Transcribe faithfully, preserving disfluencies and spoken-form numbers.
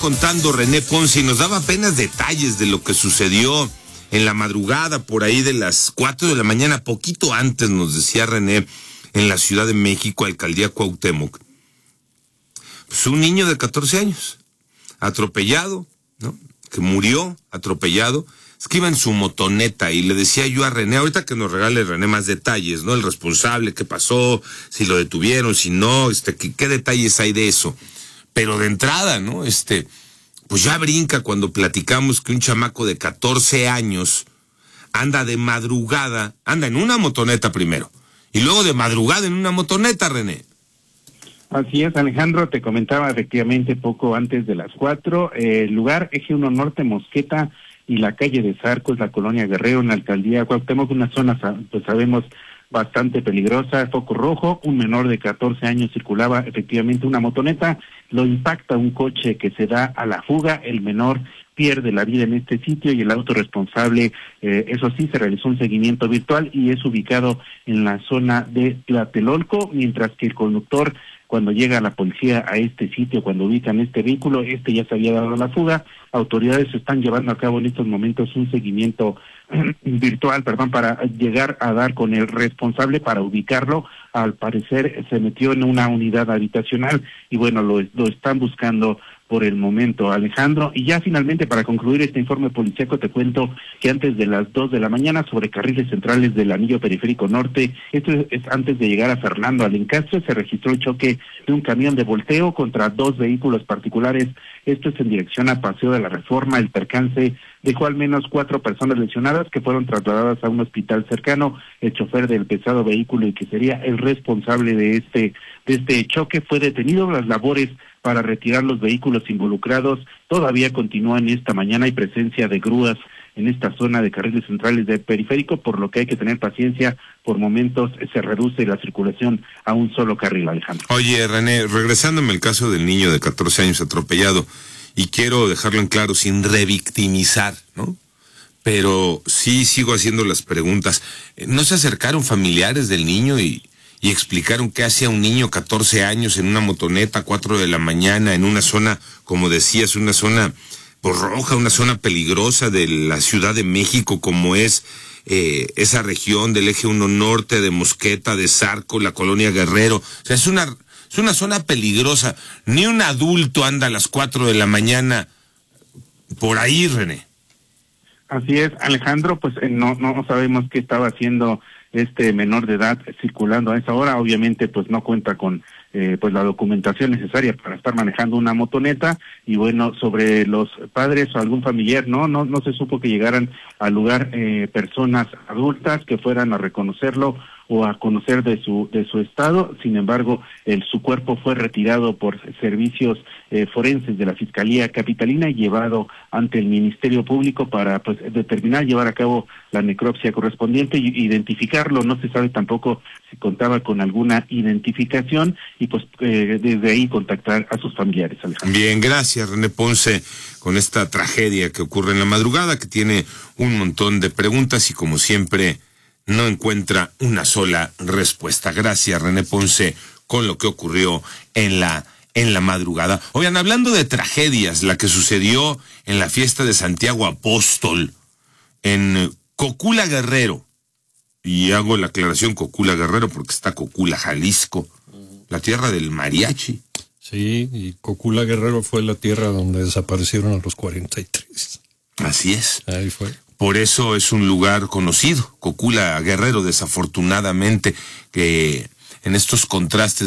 contando René Ponce y nos daba apenas detalles de lo que sucedió en la madrugada, por ahí de las cuatro de la mañana, poquito antes, nos decía René, en la Ciudad de México, alcaldía Cuauhtémoc. Pues un niño de catorce años, atropellado, ¿no? Que murió atropellado. Es que iba en su motoneta y le decía yo a René, ahorita que nos regale René más detalles, ¿no? El responsable, qué pasó, si lo detuvieron, si no, este, qué, qué detalles hay de eso. Pero de entrada, ¿no? Este, pues ya brinca cuando platicamos que un chamaco de catorce años anda de madrugada, anda en una motoneta primero, y luego de madrugada en una motoneta, René. Así es, Alejandro, te comentaba efectivamente poco antes de las cuatro, eh, el lugar Eje uno Norte, Mosqueta, y la calle de Zarcos, la colonia Guerrero, en la alcaldía Cuauhtémoc, una zona, pues sabemos, bastante peligrosa, foco rojo, un menor de catorce años circulaba efectivamente una motoneta, lo impacta un coche que se da a la fuga, el menor pierde la vida en este sitio y el auto responsable, eh, eso sí, se realizó un seguimiento virtual y es ubicado en la zona de Tlatelolco, mientras que el conductor, cuando llega la policía a este sitio, cuando ubican este vehículo, este ya se había dado la fuga. Autoridades están llevando a cabo en estos momentos un seguimiento virtual, perdón, para llegar a dar con el responsable para ubicarlo. Al parecer se metió en una unidad habitacional y bueno, lo, lo están buscando por el momento, Alejandro. Y ya finalmente, para concluir este informe policíaco, te cuento que antes de las dos de la mañana, sobre carriles centrales del anillo periférico norte, esto es antes de llegar a Fernando Alencastre, se registró el choque de un camión de volteo contra dos vehículos particulares. Esto es en dirección a Paseo de la Reforma. El percance dejó al menos cuatro personas lesionadas que fueron trasladadas a un hospital cercano. El chofer del pesado vehículo y que sería el responsable de este de este choque fue detenido. Las labores para retirar los vehículos involucrados todavía continúan esta mañana. Hay presencia de grúas en esta zona de carriles centrales del periférico, por lo que hay que tener paciencia. Por momentos se reduce la circulación a un solo carril, Alejandro. Oye, René, regresándome al caso del niño de catorce años atropellado, y quiero dejarlo en claro sin revictimizar, ¿no? Pero sí sigo haciendo las preguntas. ¿No se acercaron familiares del niño y, y explicaron qué hacía un niño catorce años en una motoneta a cuatro de la mañana en una zona, como decías, una zona pues, roja, una zona peligrosa de la Ciudad de México, como es eh, esa región del Eje uno Norte, de Mosqueta, de Zarco, la colonia Guerrero? O sea, es una... Es una zona peligrosa. Ni un adulto anda a las cuatro de la mañana por ahí, René. Así es, Alejandro, pues eh, no no sabemos qué estaba haciendo este menor de edad circulando a esa hora. Obviamente, pues no cuenta con eh, pues la documentación necesaria para estar manejando una motoneta. Y bueno, sobre los padres o algún familiar, no no no se supo que llegaran al lugar eh, personas adultas que fueran a reconocerlo o a conocer de su de su estado. Sin embargo, el, su cuerpo fue retirado por servicios eh, forenses de la Fiscalía Capitalina y llevado ante el Ministerio Público para pues determinar, llevar a cabo la necropsia correspondiente y identificarlo. No se sabe tampoco si contaba con alguna identificación y pues eh, desde ahí contactar a sus familiares, Alejandro. Bien, gracias, René Ponce, con esta tragedia que ocurre en la madrugada, que tiene un montón de preguntas y como siempre no encuentra una sola respuesta. Gracias, René Ponce, con lo que ocurrió en la en la madrugada. Oigan, hablando de tragedias, la que sucedió en la fiesta de Santiago Apóstol, en Cocula Guerrero, y hago la aclaración Cocula Guerrero porque está Cocula, Jalisco, la tierra del mariachi. Sí, y Cocula Guerrero fue la tierra donde desaparecieron a los cuarenta y tres. Así es. Ahí fue. Por eso es un lugar conocido, Cocula Guerrero, desafortunadamente, que en estos contrastes